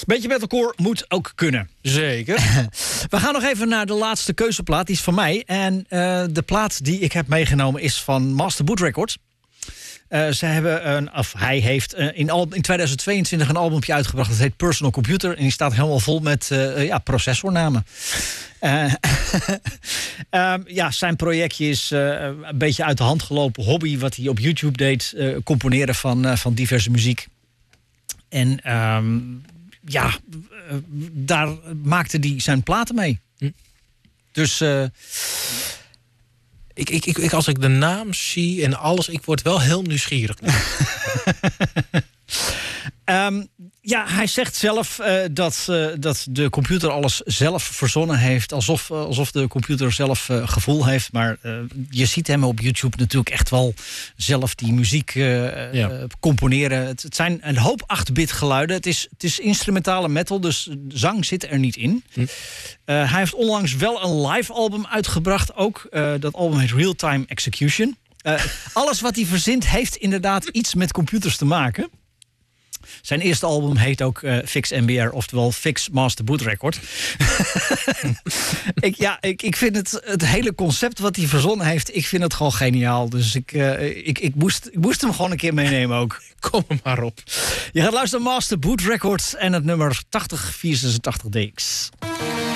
Beetje metalcore moet ook kunnen. Zeker. We gaan nog even naar de laatste keuzeplaat. Die is van mij. En de plaat die ik heb meegenomen is van Master Boot Records. Hij heeft in 2022 een albumpje uitgebracht. Dat heet Personal Computer. En die staat helemaal vol met processornamen. Zijn projectje is een beetje uit de hand gelopen hobby wat hij op YouTube deed. Componeren van diverse muziek. En daar maakte hij zijn platen mee. Dus als ik de naam zie en alles, ik word wel heel nieuwsgierig. Hij zegt zelf dat de computer alles zelf verzonnen heeft. Alsof de computer zelf gevoel heeft. Maar je ziet hem op YouTube natuurlijk echt wel zelf die muziek componeren. Het zijn een hoop 8-bit geluiden. Het is instrumentale metal, dus zang zit er niet in. Hij heeft onlangs wel een live album uitgebracht ook. Dat album heet Real Time Execution. Alles wat hij verzint heeft inderdaad iets met computers te maken. Zijn eerste album heet ook Fix MBR, oftewel Fix Master Boot Record. Ik vind het hele concept wat hij verzonnen heeft, ik vind het gewoon geniaal. Dus ik moest hem gewoon een keer meenemen ook. Kom er maar op. Je gaat luisteren naar Master Boot Records en het nummer 80486 DX.